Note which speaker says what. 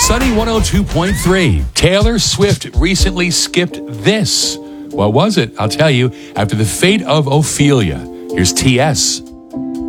Speaker 1: Sunny 102.3. Taylor Swift recently skipped this. What was it? I'll tell you after the fate of Ophelia. Here's T.S.